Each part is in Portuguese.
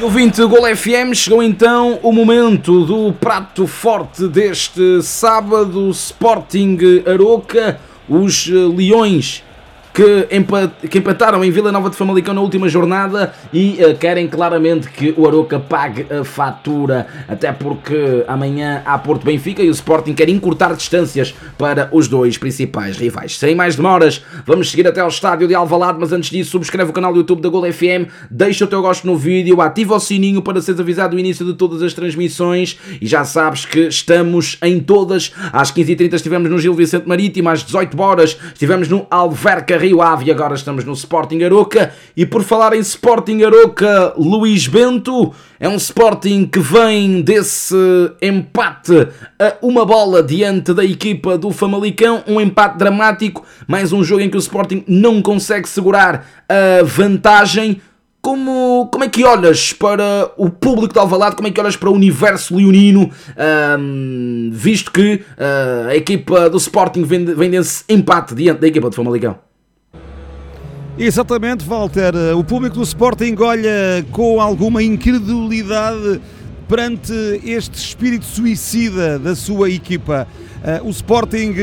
Ouvinte Gol FM, chegou então o momento do prato forte deste sábado. Sporting Aroca, os Leões que empataram em Vila Nova de Famalicão na última jornada e querem claramente que o Aroca pague a fatura, até porque amanhã há Porto Benfica e o Sporting quer encurtar distâncias para os dois principais rivais. Sem mais demoras, vamos seguir até ao estádio de Alvalade, mas antes disso subscreve o canal do YouTube da Gol FM, deixa o teu gosto no vídeo, ativa o sininho para seres avisado do início de todas as transmissões e já sabes que estamos em todas. Às 15h30 estivemos no Gil Vicente Marítimo, às 18h estivemos no Alverca Rio Ave e agora estamos no Sporting Aroca. E por falar em Sporting Aroca, Luís Bento, é um Sporting que vem desse empate a uma bola diante da equipa do Famalicão, um empate dramático, mais um jogo em que o Sporting não consegue segurar a vantagem. Como é que olhas para o público de Alvalade, como é que olhas para o universo leonino, visto que a equipa do Sporting vem desse empate diante da equipa do Famalicão? Exatamente, Walter. O público do Sporting olha com alguma incredulidade perante este espírito suicida da sua equipa. O Sporting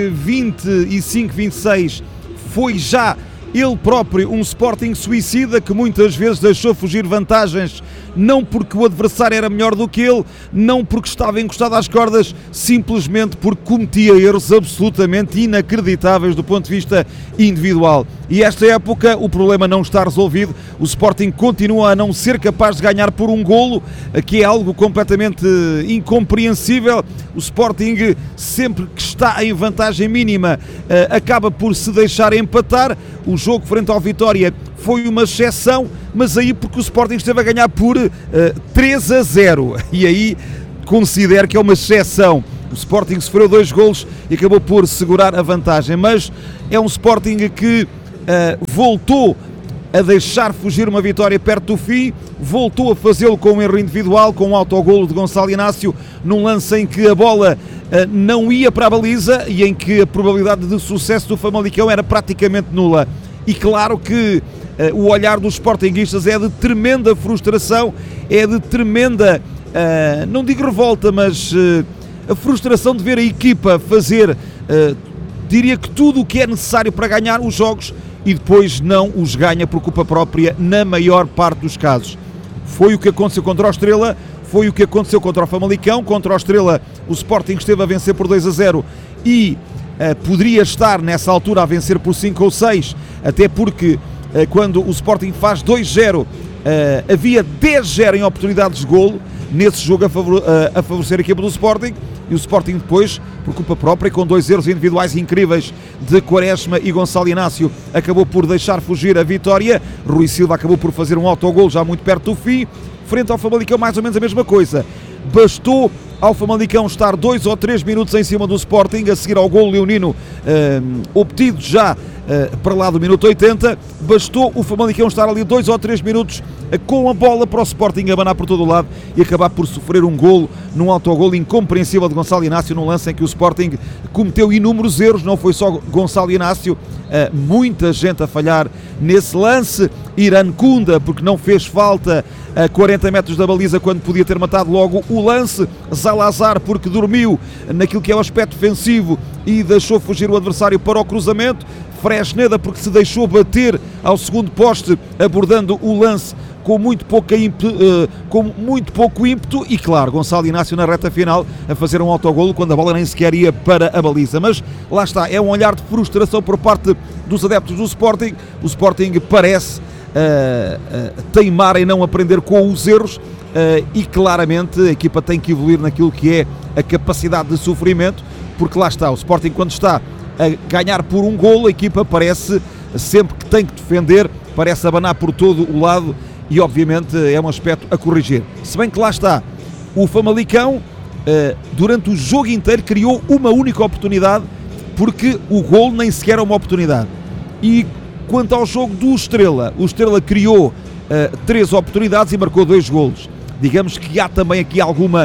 25-26 foi já ele próprio um Sporting suicida que muitas vezes deixou fugir vantagens, não porque o adversário era melhor do que ele, não porque estava encostado às cordas, simplesmente porque cometia erros absolutamente inacreditáveis do ponto de vista individual. E esta época o problema não está resolvido, o Sporting continua a não ser capaz de ganhar por um golo, que é algo completamente incompreensível. O Sporting, sempre que está em vantagem mínima, acaba por se deixar empatar. O jogo frente ao Vitória foi uma exceção, mas aí porque o Sporting esteve a ganhar por 3-0, e aí considero que é uma exceção. O Sporting sofreu 2 golos e acabou por segurar a vantagem, mas é um Sporting que voltou a deixar fugir uma vitória perto do fim, voltou a fazê-lo com um erro individual, com um autogolo de Gonçalo Inácio, num lance em que a bola não ia para a baliza e em que a probabilidade de sucesso do Famalicão era praticamente nula. E claro que o olhar dos sportinguistas é de tremenda frustração, é de tremenda, não digo revolta, mas a frustração de ver a equipa fazer, diria que tudo o que é necessário para ganhar os jogos e depois não os ganha por culpa própria na maior parte dos casos. Foi o que aconteceu contra o Estrela, foi o que aconteceu contra o Famalicão. Contra o Estrela o Sporting esteve a vencer por 2-0 e poderia estar nessa altura a vencer por 5 ou 6, até porque quando o Sporting faz 2-0 havia 10-0 em oportunidades de golo nesse jogo a favorecer a equipa do Sporting, e o Sporting depois, por culpa própria, com 2 erros individuais incríveis de Quaresma e Gonçalo Inácio, acabou por deixar fugir a vitória. Rui Silva acabou por fazer um autogolo já muito perto do fim. Frente ao Famalicão mais ou menos a mesma coisa, bastou ao Famalicão estar 2 ou 3 minutos em cima do Sporting, a seguir ao golo leonino obtido já para lá do minuto 80, bastou o Famalicão estar ali 2 ou 3 minutos com a bola para o Sporting abanar por todo o lado e acabar por sofrer um golo num autogolo incompreensível de Gonçalo Inácio, num lance em que o Sporting cometeu inúmeros erros. Não foi só Gonçalo Inácio, muita gente a falhar nesse lance. Irán Kunda, porque não fez falta a 40 metros da baliza quando podia ter matado logo o lance. Zalazar, porque dormiu naquilo que é o aspecto defensivo e deixou fugir o adversário para o cruzamento. Fresneda, porque se deixou bater ao segundo poste, abordando o lance com muito pouco ímpeto, e claro, Gonçalo Inácio na reta final a fazer um autogolo quando a bola nem sequer ia para a baliza. Mas lá está, é um olhar de frustração por parte dos adeptos do Sporting. O Sporting parece teimar em não aprender com os erros, e claramente a equipa tem que evoluir naquilo que é a capacidade de sofrimento, porque lá está, o Sporting quando está a ganhar por um golo, a equipa parece, sempre que tem que defender, parece abanar por todo o lado, e obviamente é um aspecto a corrigir. Se bem que lá está, o Famalicão durante o jogo inteiro criou uma única oportunidade, porque o golo nem sequer é uma oportunidade. E quanto ao jogo do Estrela, o Estrela criou 3 oportunidades e marcou 2 golos. Digamos que há também aqui alguma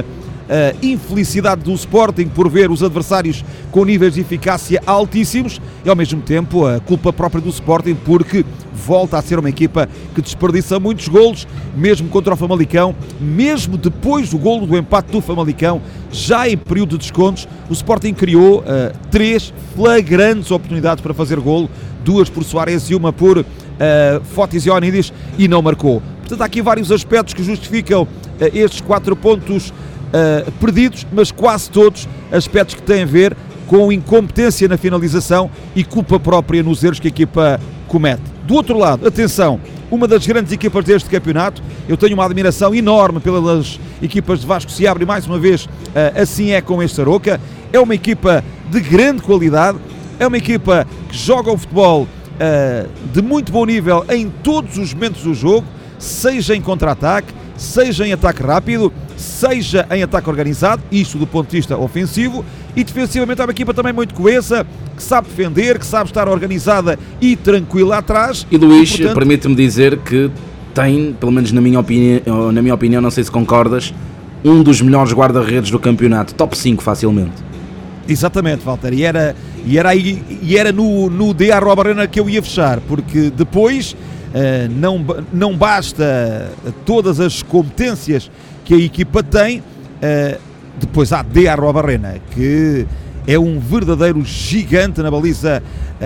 a infelicidade do Sporting por ver os adversários com níveis de eficácia altíssimos e ao mesmo tempo a culpa própria do Sporting porque volta a ser uma equipa que desperdiça muitos golos, mesmo contra o Famalicão, mesmo depois do golo do empate do Famalicão, já em período de descontos, o Sporting criou 3 flagrantes oportunidades para fazer golo, 2 por Soares e 1 por Fotis Ioannidis, e não marcou. Portanto, há aqui vários aspectos que justificam estes 4 pontos perdidos, mas quase todos aspectos que têm a ver com incompetência na finalização e culpa própria nos erros que a equipa comete. Do outro lado, atenção, uma das grandes equipas deste campeonato, eu tenho uma admiração enorme pelas equipas de Vasco Seabra e mais uma vez assim é com este Arouca, é uma equipa de grande qualidade, é uma equipa que joga o futebol de muito bom nível em todos os momentos do jogo, seja em contra-ataque, seja em ataque rápido, seja em ataque organizado, isto do ponto de vista ofensivo, e defensivamente é uma equipa também muito coesa, que sabe defender, que sabe estar organizada e tranquila atrás. E Luís, portanto, permite-me dizer que tem, pelo menos na minha opinião, não sei se concordas, um dos melhores guarda-redes do campeonato, top 5 facilmente. Exatamente, Walter, e era no DA Arena que eu ia fechar, porque depois não basta todas as competências que a equipa tem, depois há DA Arena, que é um verdadeiro gigante na baliza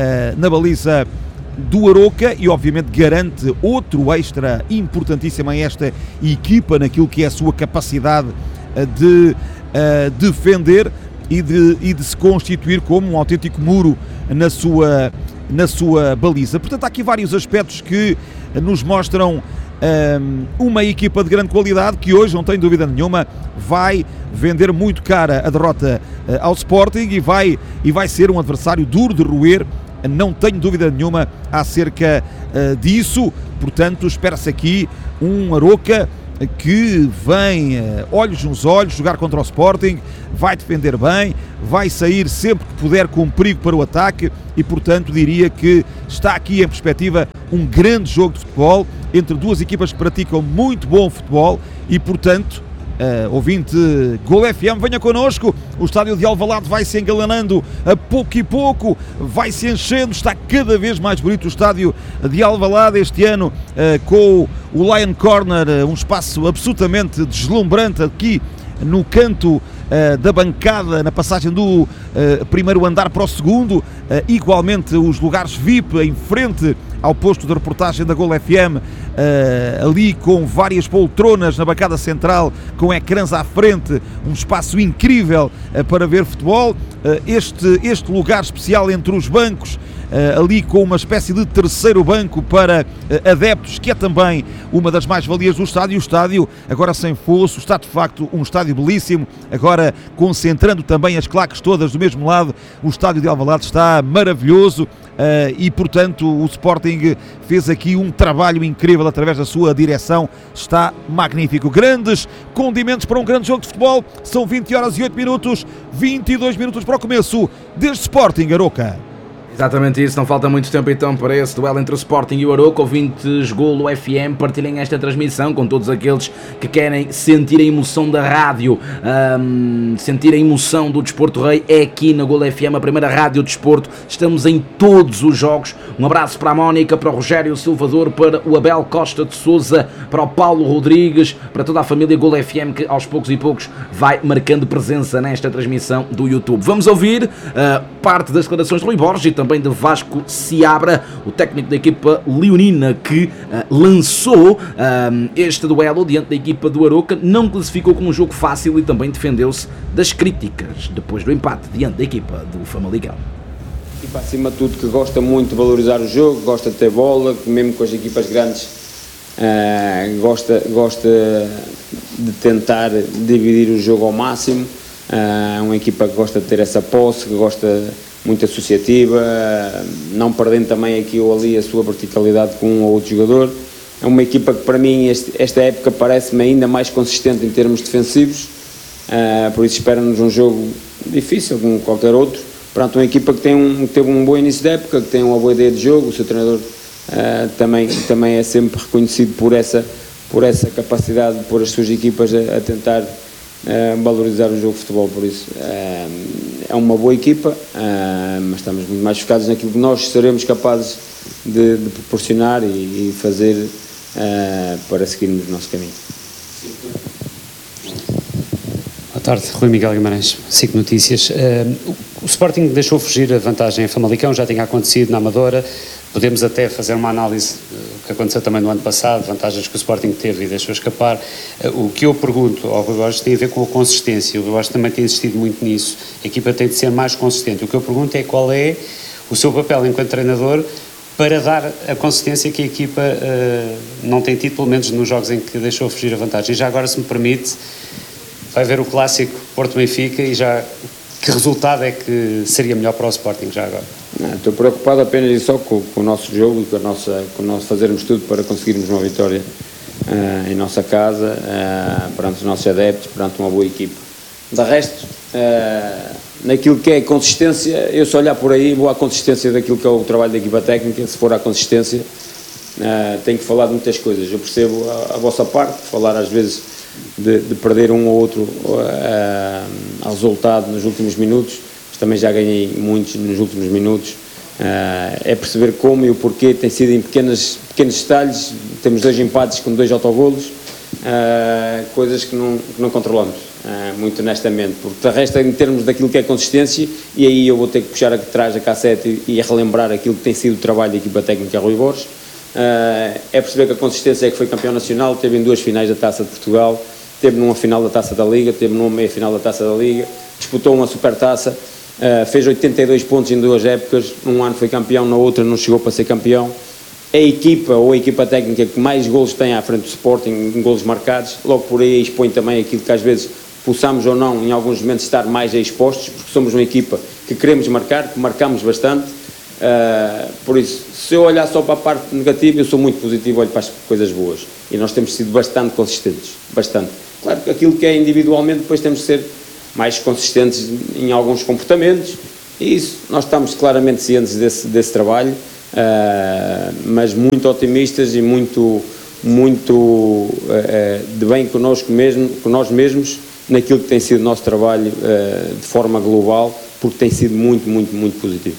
do Arouca e obviamente garante outro extra importantíssimo a esta equipa naquilo que é a sua capacidade de defender e de se constituir como um autêntico muro na sua baliza. Portanto, há aqui vários aspectos que nos mostram uma equipa de grande qualidade que hoje, não tenho dúvida nenhuma, vai vender muito cara a derrota ao Sporting e vai ser um adversário duro de roer, não tenho dúvida nenhuma acerca disso. Portanto, espera-se aqui um Arouca que vem olhos nos olhos jogar contra o Sporting, vai defender bem, vai sair sempre que puder com perigo para o ataque e, portanto, diria que está aqui em perspectiva um grande jogo de futebol entre duas equipas que praticam muito bom futebol e, portanto, ouvinte Gol FM, venha connosco, o estádio de Alvalade vai se engalanando a pouco e pouco, vai se enchendo, está cada vez mais bonito o estádio de Alvalade este ano, com o Lion Corner, um espaço absolutamente deslumbrante aqui no canto da bancada, na passagem do primeiro andar para o segundo, igualmente os lugares VIP em frente ao posto de reportagem da Gol FM, ali com várias poltronas na bancada central, com ecrãs à frente, um espaço incrível para ver futebol, este lugar especial entre os bancos, ali com uma espécie de terceiro banco para adeptos, que é também uma das mais-valias do estádio. O estádio agora sem fosso, está de facto um estádio belíssimo, agora concentrando também as claques todas do mesmo lado, o estádio de Alvalade está maravilhoso e portanto o Sporting fez aqui um trabalho incrível através da sua direção, está magnífico. Grandes condimentos para um grande jogo de futebol, são 20 horas e 8 minutos, 22 minutos para o começo deste Sporting Arouca. Exatamente isso, não falta muito tempo então para esse duelo entre o Sporting e o Arouca. Ouvintes Golo FM, partilhem esta transmissão com todos aqueles que querem sentir a emoção da rádio, sentir a emoção do Desporto Rei. É aqui na Golo FM, a primeira rádio de desporto, estamos em todos os jogos. Um abraço para a Mónica, para o Rogério Silvador, para o Abel Costa de Sousa, para o Paulo Rodrigues, para toda a família Golo FM que aos poucos e poucos vai marcando presença nesta transmissão do YouTube. Vamos ouvir parte das declarações de Rui Borges e também de Vasco Seabra, o técnico da equipa leonina, que lançou este duelo diante da equipa do Arouca, não classificou como um jogo fácil e também defendeu-se das críticas depois do empate diante da equipa do Famalicão. Equipa acima de tudo que gosta muito de valorizar o jogo, gosta de ter bola, mesmo com as equipas grandes, gosta de tentar dividir o jogo ao máximo. É uma equipa que gosta de ter essa posse, que gosta muito associativa, não perdendo também aqui ou ali a sua verticalidade com um ou outro jogador. É uma equipa que para mim esta época parece-me ainda mais consistente em termos defensivos, por isso espera-nos um jogo difícil como qualquer outro, perante uma equipa que teve um bom início de época, que tem uma boa ideia de jogo. O seu treinador também é sempre reconhecido por essa capacidade de pôr as suas equipas a tentar valorizar o jogo de futebol. Por isso é uma boa equipa, mas estamos muito mais focados naquilo que nós seremos capazes de proporcionar e fazer para seguirmos o nosso caminho. Boa tarde, Rui Miguel Guimarães, SIC Notícias. O Sporting deixou fugir a vantagem em Famalicão, já tinha acontecido na Amadora. Podemos até fazer uma análise do que aconteceu também no ano passado, vantagens que o Sporting teve e deixou escapar. O que eu pergunto ao Rui Borges tem a ver com a consistência. O Rui Borges também tem insistido muito nisso. A equipa tem de ser mais consistente. O que eu pergunto é qual é o seu papel enquanto treinador para dar a consistência que a equipa não tem tido, pelo menos nos jogos em que deixou fugir a vantagem. E já agora, se me permite, vai ver o clássico Porto-Benfica e já que resultado é que seria melhor para o Sporting já agora? Estou preocupado apenas e só com o nosso jogo e com o nosso fazermos tudo para conseguirmos uma vitória em nossa casa, perante os nossos adeptos, perante uma boa equipa. De resto, naquilo que é consistência, eu se olhar por aí vou à consistência daquilo que é o trabalho da equipa técnica. Se for à consistência, tenho que falar de muitas coisas. Eu percebo a vossa parte, falar às vezes de perder um ou outro resultado nos últimos minutos, mas também já ganhei muitos nos últimos minutos. É perceber como e o porquê, tem sido em pequenos detalhes. Temos 2 empates com 2 autogolos, coisas que não controlamos, muito honestamente, porque de resto, em termos daquilo que é consistência, e aí eu vou ter que puxar atrás a cassete e relembrar aquilo que tem sido o trabalho da equipa técnica Rui Borges. É perceber que a consistência é que foi campeão nacional, teve em 2 finais da Taça de Portugal, teve numa final da Taça da Liga, teve numa meia final da Taça da Liga, disputou uma supertaça, fez 82 pontos em 2 épocas, num ano foi campeão, na outra não chegou para ser campeão. A equipa ou a equipa técnica que mais golos tem à frente do Sporting, em golos marcados, logo por aí expõe também aquilo que às vezes possamos ou não em alguns momentos estar mais expostos, porque somos uma equipa que queremos marcar, que marcamos bastante. Por isso, se eu olhar só para a parte negativa, eu sou muito positivo, olho para as coisas boas, e nós temos sido bastante consistentes, bastante. Claro que aquilo que é individualmente, depois temos de ser mais consistentes em alguns comportamentos, e isso, nós estamos claramente cientes desse trabalho, mas muito otimistas e muito de bem connosco mesmo, com nós mesmos, naquilo que tem sido o nosso trabalho de forma global, porque tem sido muito, muito, muito positivo.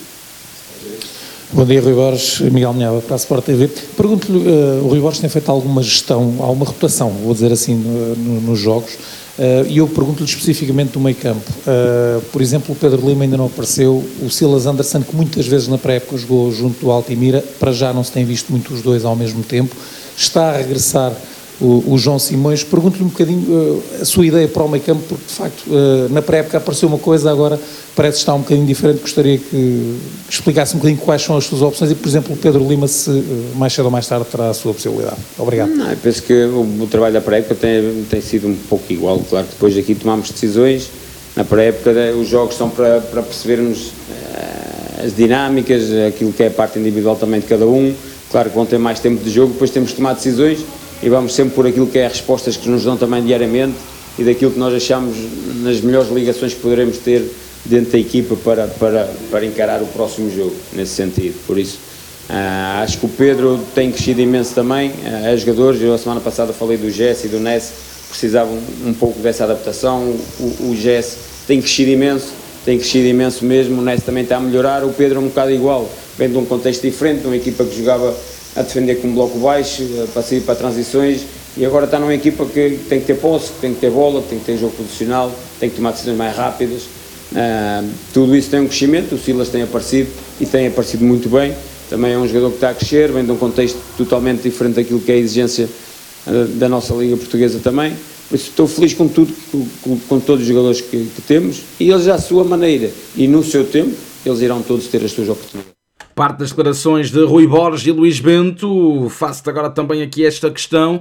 Bom dia, Rui Borges, Miguel Minhava para a Sport TV. Pergunto-lhe, o Rui Borges tem feito alguma gestão, alguma rotação, vou dizer assim, nos jogos, e eu pergunto-lhe especificamente do meio campo. Por exemplo, o Pedro Lima ainda não apareceu, o Silas Anderson, que muitas vezes na pré-época jogou junto do Altimira, para já não se tem visto muito os dois ao mesmo tempo, está a regressar o João Simões. Pergunto-lhe um bocadinho a sua ideia para o meio campo, porque de facto na pré-época apareceu uma coisa, agora parece estar um bocadinho diferente. Gostaria que explicasse um bocadinho quais são as suas opções e, por exemplo, o Pedro Lima, se mais cedo ou mais tarde terá a sua possibilidade. Obrigado. Eu penso que o trabalho da pré-época tem sido um pouco igual. Claro que depois aqui tomamos decisões. Na pré-época os jogos são para percebermos as dinâmicas, aquilo que é a parte individual também de cada um. Claro que vão ter mais tempo de jogo, depois temos de tomar decisões e vamos sempre por aquilo que é as respostas que nos dão também diariamente e daquilo que nós achamos nas melhores ligações que poderemos ter dentro da equipa para encarar o próximo jogo, nesse sentido. Por isso, acho que o Pedro tem crescido imenso também, é jogadores. Eu a semana passada falei do Jesse e do Ness, precisavam um pouco dessa adaptação. O Jesse tem crescido imenso mesmo, o Ness também está a melhorar, o Pedro é um bocado igual, vem de um contexto diferente, de uma equipa que jogava a defender com um bloco baixo, para sair para transições, e agora está numa equipa que tem que ter posse, que tem que ter bola, que tem que ter jogo posicional, tem que tomar decisões mais rápidas. Tudo isso tem um crescimento. O Silas tem aparecido e tem aparecido muito bem, também é um jogador que está a crescer, vem de um contexto totalmente diferente daquilo que é a exigência da nossa Liga Portuguesa também. Por isso estou feliz com tudo, com todos os jogadores que temos, e eles à sua maneira e no seu tempo, eles irão todos ter as suas oportunidades. Parte das declarações de Rui Borges e Luís Bento. Faço-te agora também aqui esta questão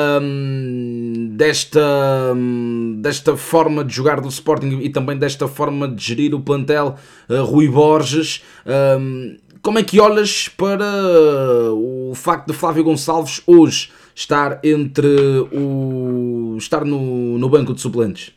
desta forma de jogar do Sporting e também desta forma de gerir o plantel, Rui Borges. Como é que olhas para o facto de Flávio Gonçalves hoje estar no banco de suplentes?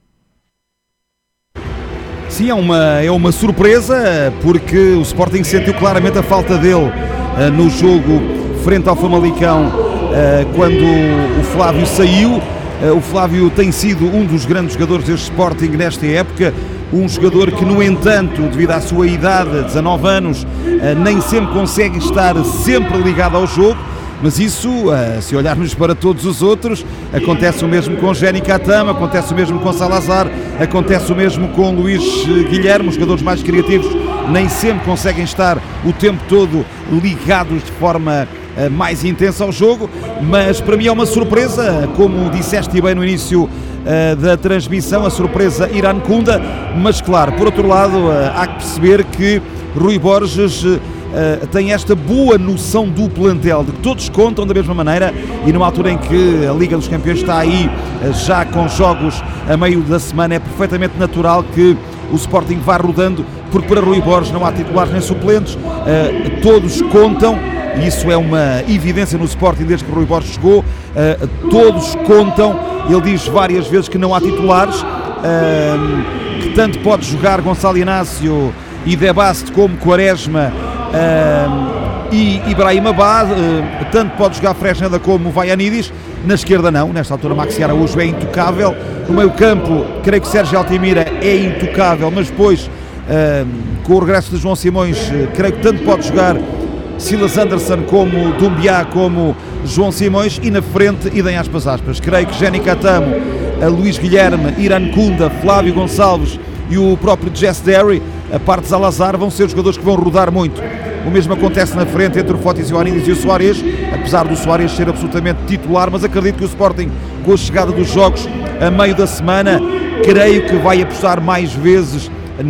Sim, é uma surpresa, porque o Sporting sentiu claramente a falta dele no jogo frente ao Famalicão, quando o Flávio saiu. O Flávio tem sido um dos grandes jogadores deste Sporting nesta época, um jogador que, no entanto, devido à sua idade, 19 anos, nem sempre consegue estar sempre ligado ao jogo, mas isso, se olharmos para todos os outros, acontece o mesmo com Jenny Catama, acontece o mesmo com Salazar, acontece o mesmo com Luís Guilherme. Os jogadores mais criativos nem sempre conseguem estar o tempo todo ligados de forma mais intensa ao jogo, mas para mim é uma surpresa, como disseste bem no início da transmissão, a surpresa Irankunda, mas claro, por outro lado, há que perceber que Rui Borges tem esta boa noção do plantel, de que todos contam da mesma maneira, e numa altura em que a Liga dos Campeões está aí já com jogos a meio da semana, é perfeitamente natural que o Sporting vá rodando, porque para Rui Borges não há titulares nem suplentes, todos contam, e isso é uma evidência no Sporting desde que Rui Borges chegou, todos contam. Ele diz várias vezes que não há titulares, que tanto pode jogar Gonçalo Inácio e Debast como Quaresma e Ibrahim Abad, tanto pode jogar Fresneda como Vaianidis. Na esquerda não, nesta altura Maxi Araújo é intocável, no meio campo creio que Sérgio Altimira é intocável, mas depois com o regresso de João Simões creio que tanto pode jogar Silas Anderson como Dumbiá como João Simões, e na frente, idem aspas, creio que Jenny Catamo, Luís Guilherme, Irankunda, Flávio Gonçalves e o próprio Jess Derry, a parte de Salazar, vão ser jogadores que vão rodar muito. O mesmo acontece na frente entre o Fotis Ioannidis e o Soares, apesar do Soares ser absolutamente titular, mas acredito que o Sporting, com a chegada dos jogos a meio da semana, creio que vai apostar mais vezes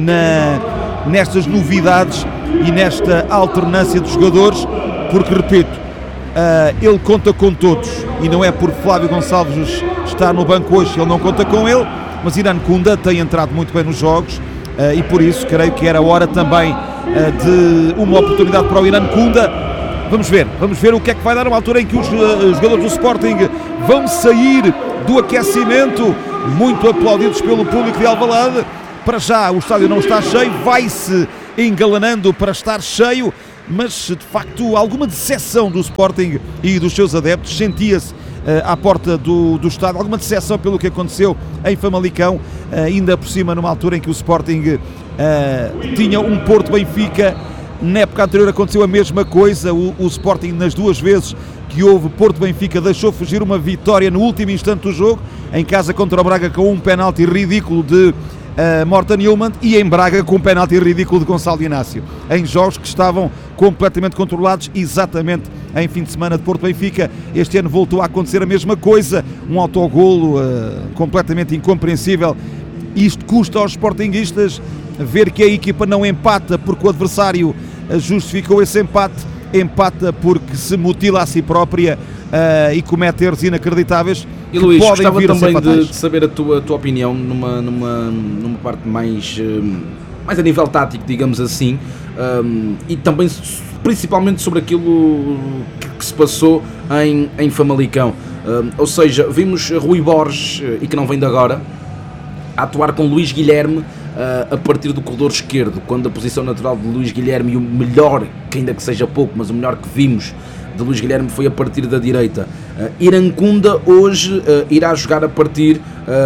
nestas novidades e nesta alternância de jogadores, porque, repito, ele conta com todos, e não é por Flávio Gonçalves estar no banco hoje, ele não conta com ele, mas Irankunda tem entrado muito bem nos jogos, e por isso creio que era hora também de uma oportunidade para o Irankunda. Vamos ver o que é que vai dar numa altura em que os jogadores do Sporting vão sair do aquecimento, muito aplaudidos pelo público de Alvalade. Para já o estádio não está cheio, vai-se engalanando para estar cheio, mas de facto alguma decepção do Sporting e dos seus adeptos, sentia-se à porta do estádio, alguma decepção pelo que aconteceu em Famalicão, ainda por cima numa altura em que o Sporting tinha um Porto Benfica. Na época anterior aconteceu a mesma coisa, o Sporting nas duas vezes que houve Porto Benfica deixou fugir uma vitória no último instante do jogo, em casa contra o Braga com um penalti ridículo de Morten Newman, e em Braga com um penalti ridículo de Gonçalo Inácio, em jogos que estavam completamente controlados, exatamente em fim de semana de Porto Benfica. Este ano voltou a acontecer a mesma coisa, um autogolo completamente incompreensível. Isto custa aos sportinguistas ver que a equipa não empata porque o adversário justificou esse empate, empata porque se mutila a si própria e comete erros inacreditáveis. E Luís, gostava também de saber a tua opinião numa parte mais a nível tático, digamos assim, e também principalmente sobre aquilo que se passou em Famalicão. Ou seja, vimos Rui Borges, e que não vem de agora, a atuar com Luís Guilherme a partir do corredor esquerdo, quando a posição natural de Luís Guilherme, e o melhor, que ainda que seja pouco, mas o melhor que vimos de Luís Guilherme foi a partir da direita. Irankunda hoje irá jogar a partir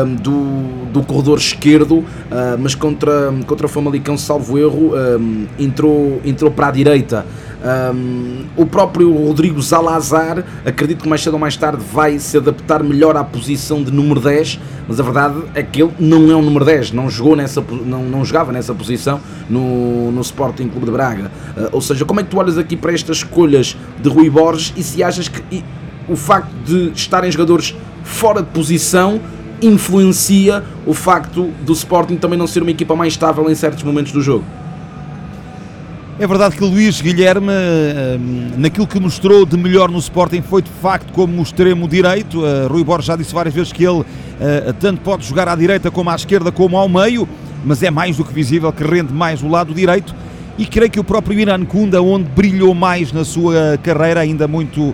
do corredor esquerdo, mas contra o Famalicão, salvo erro, entrou para a direita. O próprio Rodrigo Salazar, acredito que mais cedo ou mais tarde vai se adaptar melhor à posição de número 10, mas a verdade é que ele não é um número 10, não jogava nessa posição no Sporting Clube de Braga. Ou seja, como é que tu olhas aqui para estas escolhas de Rui Borges, e se achas que o facto de estarem jogadores fora de posição influencia o facto do Sporting também não ser uma equipa mais estável em certos momentos do jogo? É verdade que Luís Guilherme, naquilo que mostrou de melhor no Sporting, foi de facto como extremo direito. Rui Borges já disse várias vezes que ele tanto pode jogar à direita como à esquerda como ao meio, mas é mais do que visível que rende mais o lado direito, e creio que o próprio Irankunda, onde brilhou mais na sua carreira, ainda muito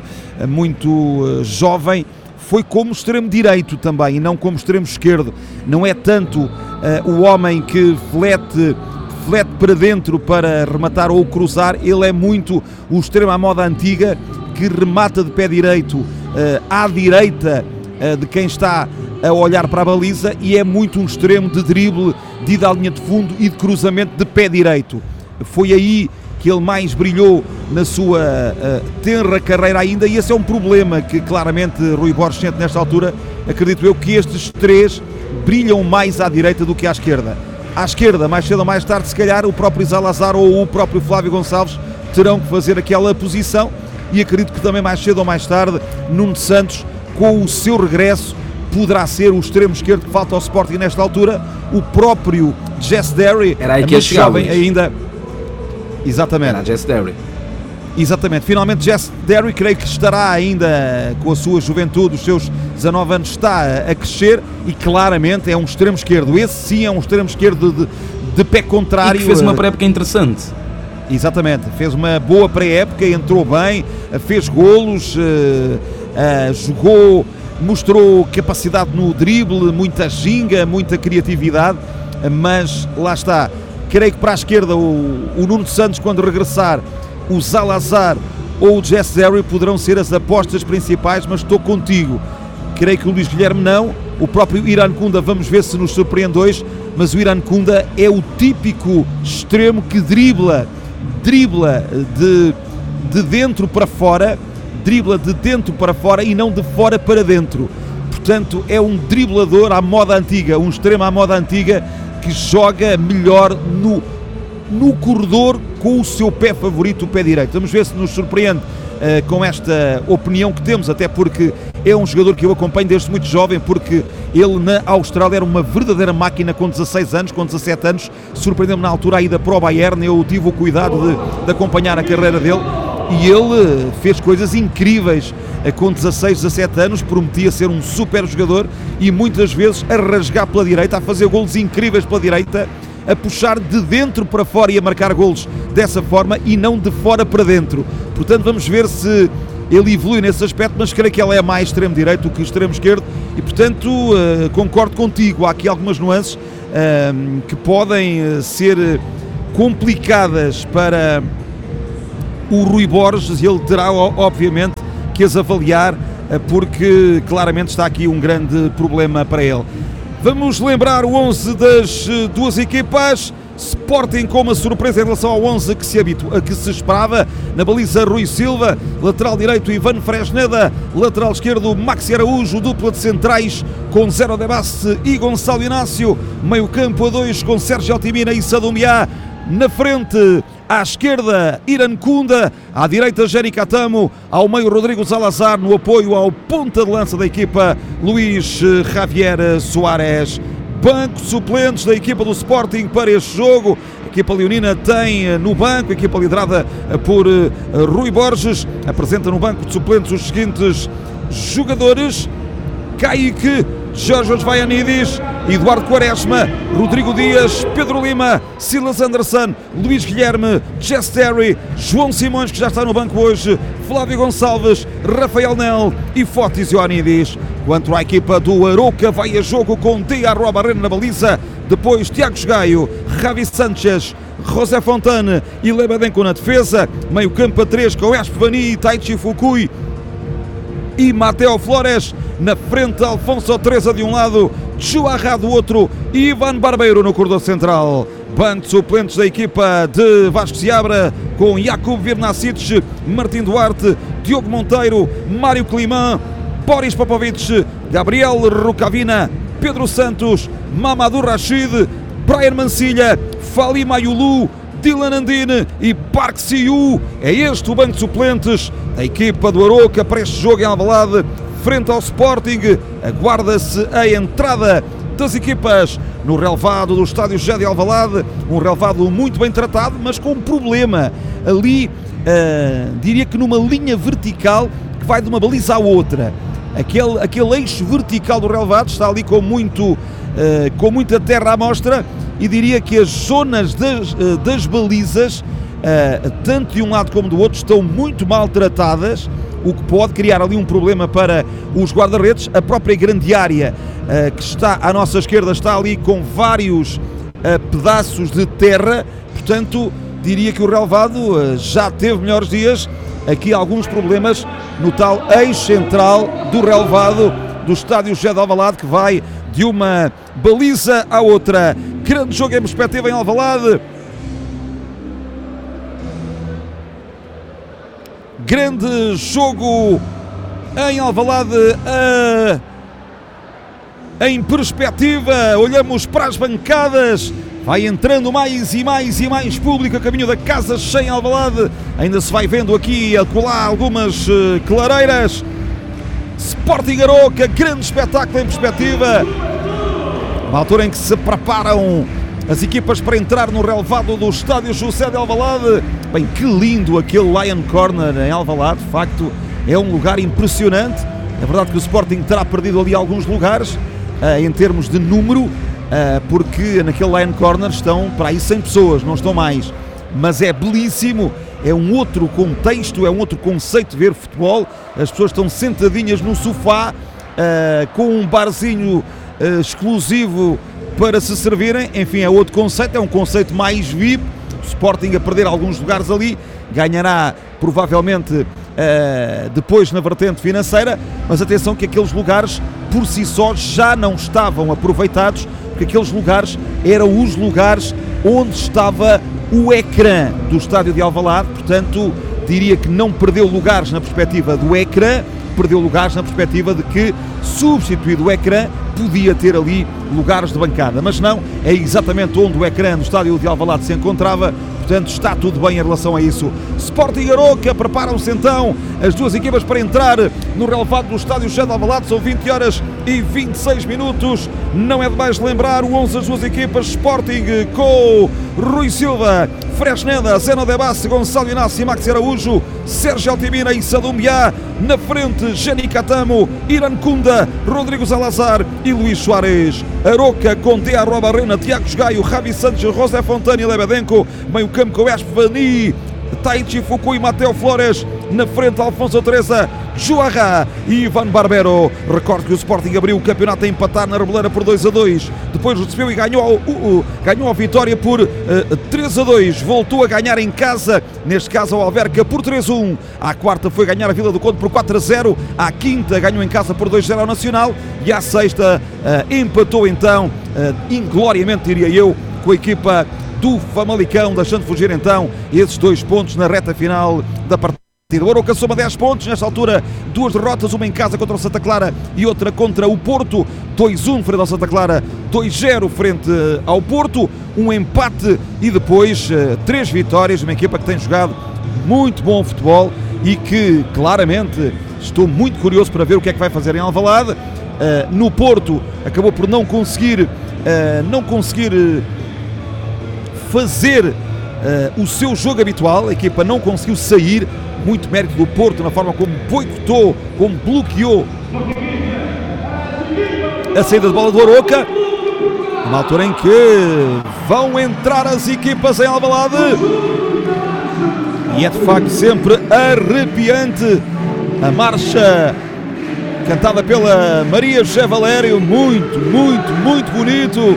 jovem, foi como extremo direito também, e não como extremo esquerdo. Não é tanto o homem que flete para dentro para rematar ou cruzar, ele é muito o extremo à moda antiga, que remata de pé direito à direita de quem está a olhar para a baliza, e é muito um extremo de drible, de ida à linha de fundo e de cruzamento de pé direito. Foi aí que ele mais brilhou na sua tenra carreira ainda, e esse é um problema que claramente Rui Borges sente nesta altura. Acredito eu que estes três brilham mais à direita do que à esquerda. À esquerda, mais cedo ou mais tarde, se calhar o próprio Zalazar ou o próprio Flávio Gonçalves terão que fazer aquela posição, e acredito que também mais cedo ou mais tarde Nuno Santos, com o seu regresso, poderá ser o extremo esquerdo que falta ao Sporting nesta altura. O próprio Jess Derry, era aí que muito jovem ainda. Exatamente. Era Jess Derry. Exatamente, finalmente Jess Derry, creio que estará ainda com a sua juventude, os seus 19 anos, está a crescer, e claramente é um extremo esquerdo. Esse sim é um extremo esquerdo de pé contrário. E que fez uma pré-época interessante. Exatamente, fez uma boa pré-época, entrou bem, fez golos, jogou, mostrou capacidade no drible, muita ginga, muita criatividade, mas lá está. Creio que para a esquerda o Nuno Santos, quando regressar, o Zalazar ou o Jess Derry poderão ser as apostas principais, mas estou contigo. Creio que o Luís Guilherme não, o próprio Iran Kunda, vamos ver se nos surpreende hoje, mas o Iran Kunda é o típico extremo que dribla de dentro para fora, e não de fora para dentro. Portanto, é um driblador à moda antiga, um extremo à moda antiga, que joga melhor no corredor com o seu pé favorito, o pé direito. Vamos ver se nos surpreende com esta opinião que temos, até porque é um jogador que eu acompanho desde muito jovem, porque ele na Austrália era uma verdadeira máquina com 16 anos, com 17 anos, surpreendeu-me na altura a ida para o Bayern. Eu tive o cuidado de acompanhar a carreira dele, e ele fez coisas incríveis com 16, 17 anos, prometia ser um super jogador, e muitas vezes a rasgar pela direita, a fazer golos incríveis pela direita, a puxar de dentro para fora e a marcar golos dessa forma e não de fora para dentro. Portanto, vamos ver se ele evolui nesse aspecto, mas creio que ele é mais extremo direito do que extremo esquerdo, e portanto concordo contigo. Há aqui algumas nuances que podem ser complicadas para o Rui Borges, e ele terá obviamente que as avaliar, porque claramente está aqui um grande problema para ele. Vamos lembrar o 11 das duas equipas. Sporting com uma surpresa em relação ao 11 que se esperava. Na baliza, Rui Silva, lateral direito Ivan Fresneda, lateral esquerdo Maxi Araújo, dupla de centrais com Zero Debasse e Gonçalo Inácio, meio campo a dois com Sérgio Altimina e Sadoumbia. Na frente, à esquerda, Iran Kunda, à direita, Jerry Catamo, ao meio, Rodrigo Zalazar, no apoio ao ponta de lança da equipa, Luís Javier Soares. Banco suplentes da equipa do Sporting para este jogo. A equipa leonina tem no banco, a equipa liderada por Rui Borges, apresenta no banco de suplentes os seguintes jogadores: Kaique, Jorge Vaianidis, Eduardo Quaresma, Rodrigo Dias, Pedro Lima, Silas Anderson, Luís Guilherme, Jess Derry, João Simões, que já está no banco hoje, Flávio Gonçalves, Rafael Nel e Fotis Ioannidis. Quanto à equipa do Arouca, vai a jogo com Diarro Barreno na baliza, depois Tiago Gaio, Javi Sanchez, José Fontane e Lebedenko na defesa, meio campo a 3 com Espevani, Taichi Fukui e Mateo Flores. Na frente, Alfonso Teresa de um lado, Chuarra do outro e Ivan Barbeiro no corredor central. Banco de suplentes da equipa de Vasco Seabra com Jakub Virnasic, Martim Duarte, Diogo Monteiro, Mário Climã, Boris Popovic, Gabriel Rukavina, Pedro Santos, Mamadou Rashid, Brian Mancilha, Fali Mayulu, Dylan Andine e Park Siu. É este o banco de suplentes da equipa do Arouca para este jogo em Alvalade, frente ao Sporting. Aguarda-se a entrada das equipas no relvado do estádio José de Alvalade, um relvado muito bem tratado, mas com um problema ali, diria que numa linha vertical que vai de uma baliza à outra. Aquele eixo vertical do relvado está ali com muita terra à mostra, e diria que as zonas das balizas, tanto de um lado como do outro, estão muito mal tratadas, o que pode criar ali um problema para os guarda-redes. A própria grande área que está à nossa esquerda está ali com vários pedaços de terra, portanto diria que o relvado já teve melhores dias. Aqui alguns problemas no tal eixo central do relvado, do estádio José de Alvalade, que vai de uma baliza à outra. Grande jogo em perspectiva em Alvalade. Grande jogo em Alvalade em perspectiva. Olhamos para as bancadas. Vai entrando mais e mais e mais público a caminho da Casa Cheia em Alvalade. Ainda se vai vendo aqui a colar algumas clareiras. Sporting Aroca, grande espetáculo em perspectiva. Uma altura em que se preparam as equipas para entrar no relevado do estádio José de Alvalade. Bem, que lindo aquele Lion Corner em Alvalade. De facto, é um lugar impressionante. É verdade que o Sporting terá perdido ali alguns lugares em termos de número, porque naquele Lion Corner estão para aí 100 pessoas, não estão mais. Mas é belíssimo, é um outro contexto, é um outro conceito de ver futebol. As pessoas estão sentadinhas no sofá, com um barzinho exclusivo para se servirem. Enfim, é outro conceito, é um conceito mais VIP. O Sporting a perder alguns lugares ali, ganhará provavelmente depois na vertente financeira, mas atenção que aqueles lugares por si só já não estavam aproveitados, porque aqueles lugares eram os lugares onde estava o ecrã do estádio de Alvalade. Portanto, diria que não perdeu lugares na perspectiva do ecrã, perdeu lugares na perspectiva de que, substituído o ecrã, podia ter ali lugares de bancada, mas não, é exatamente onde o ecrã do estádio de Alvalade se encontrava. Portanto, está tudo bem em relação a isso. Sporting Aroca, preparam-se então as duas equipas para entrar no relevado do estádio José de Alvalade. São 20 horas e 26 minutos. Não é demais lembrar o 11 das duas equipas. Sporting com Rui Silva, Fresneda, Zeno de Bassi, Gonçalo Inácio, Maxi Araújo, Sérgio Altimina e Sadumbiá. Na frente, Jenny Catamo, Iran Kunda, Rodrigo Salazar e Luís Soares. Aroca com Tea Robarrena, Tiago Gaio, Javi Santos, José Fontana e Lebedenko. Meio campo com Espani, Taichi Foucault e Mateo Flores. Na frente, Alfonso Teresa, Joarra e Ivan Barbero. Recordo que o Sporting abriu o campeonato a empatar na Rebeleira por 2-2. Depois recebeu e ganhou a vitória por 3-2. Voltou a ganhar em casa, neste caso ao Alverca por 3-1. À quarta foi ganhar a Vila do Conde por 4-0. À quinta ganhou em casa por 2-0 ao Nacional. E à sexta empatou então, ingloriamente diria eu, com a equipa do Famalicão, deixando fugir então esses 2 pontos na reta final da partida. O Aroca soma 10 pontos, nesta altura 2 derrotas, uma em casa contra o Santa Clara e outra contra o Porto. 2-1 frente ao Santa Clara, 2-0 frente ao Porto, um empate e depois 3 vitórias. Uma equipa que tem jogado muito bom futebol e que claramente estou muito curioso para ver o que é que vai fazer em Alvalade. No Porto acabou por não conseguir fazer o seu jogo habitual. A equipa não conseguiu sair. Muito mérito do Porto na forma como boicotou, como bloqueou a saída de bola do Aroca. Uma altura em que vão entrar as equipas em Alvalade e é de facto sempre arrepiante a marcha cantada pela Maria José Valério. Muito bonito.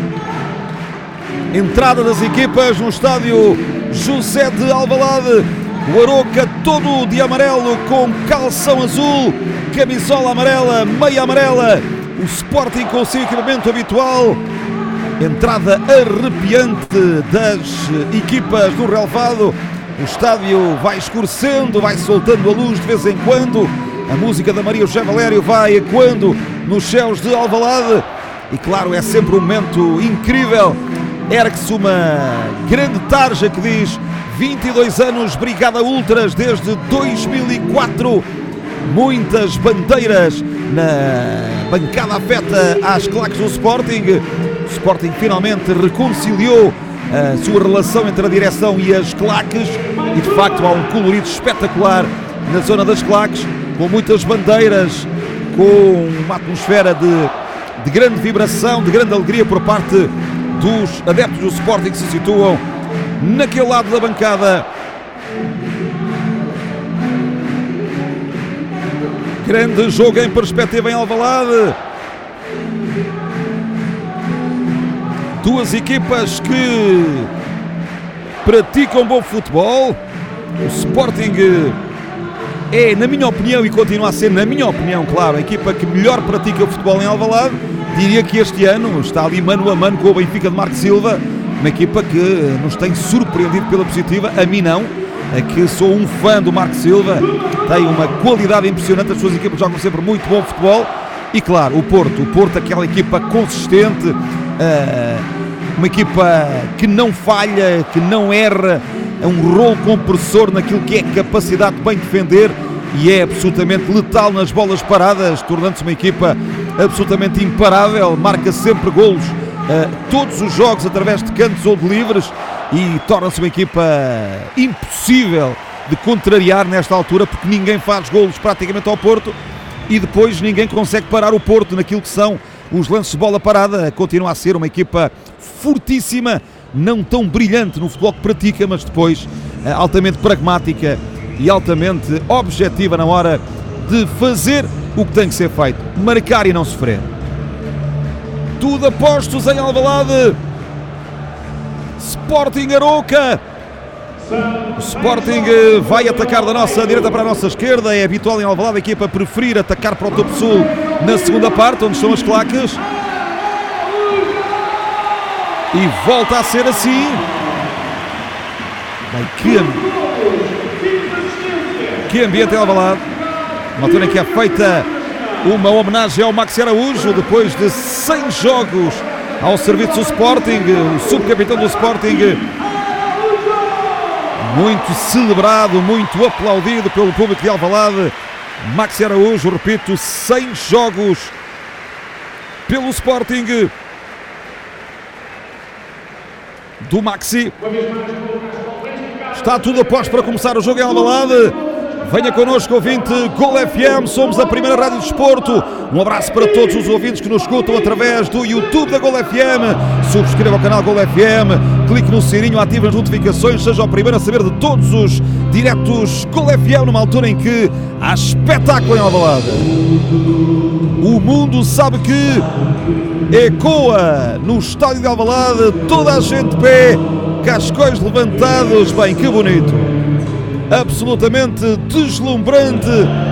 Entrada das equipas no estádio José de Alvalade. O Aroca todo de amarelo com calção azul, camisola amarela, meia amarela. O Sporting com o seu equipamento habitual. Entrada arrepiante das equipas do relevado. O estádio vai escurecendo, vai soltando a luz de vez em quando. A música da Maria José Valério vai ecoando nos céus de Alvalade. E claro, é sempre um momento incrível. Ergue-se uma grande tarja que diz 22 anos Brigada Ultras desde 2004. Muitas bandeiras na bancada afeta às claques do Sporting. O Sporting finalmente reconciliou a sua relação entre a direção e as claques e de facto há um colorido espetacular na zona das claques, com muitas bandeiras, com uma atmosfera de grande vibração, de grande alegria por parte dos adeptos do Sporting que se situam naquele lado da bancada. Grande jogo em perspectiva em Alvalade. Duas equipas que praticam bom futebol. O Sporting é, na minha opinião, e continua a ser, na minha opinião, claro, a equipa que melhor pratica o futebol em Alvalade. Diria que este ano está ali mano a mano com o Benfica de Marco Silva, uma equipa que nos tem surpreendido pela positiva. A mim não, é que sou um fã do Marco Silva, tem uma qualidade impressionante, as suas equipas jogam sempre muito bom futebol. E claro, o Porto, aquela equipa consistente, uma equipa que não falha, que não erra, é um rolo compressor naquilo que é capacidade de bem defender e é absolutamente letal nas bolas paradas, tornando-se uma equipa absolutamente imparável, marca sempre golos todos os jogos através de cantos ou de livres e torna-se uma equipa impossível de contrariar nesta altura, porque ninguém faz golos praticamente ao Porto e depois ninguém consegue parar o Porto naquilo que são os lances de bola parada. Continua a ser uma equipa fortíssima, não tão brilhante no futebol que pratica, mas depois altamente pragmática e altamente objetiva na hora de fazer o que tem que ser feito, marcar e não sofrer. Tudo a postos em Alvalade. Sporting Arouca. O Sporting vai atacar da nossa direita para a nossa esquerda. É habitual em Alvalade a equipa preferir atacar para o topo sul na segunda parte, onde estão as claques. E volta a ser assim. Bem, que ambiente em Alvalade. Uma altura em que é feita uma homenagem ao Maxi Araújo, depois de 100 jogos ao serviço do Sporting, o subcapitão do Sporting, muito celebrado, muito aplaudido pelo público de Alvalade. Maxi Araújo, repito, 100 jogos pelo Sporting do Maxi. Está tudo a posto para começar o jogo em Alvalade. Venha connosco, ouvinte Gol FM, somos a primeira rádio de desporto. Um abraço para todos os ouvintes que nos escutam através do YouTube da Gol FM. Subscreva o canal Gol FM, clique no sininho, ative as notificações, seja o primeiro a saber de todos os diretos Gol FM, numa altura em que há espetáculo em Alvalade. O mundo sabe que ecoa no estádio de Alvalade, toda a gente de pé, cascóis levantados, bem, que bonito. Absolutamente deslumbrante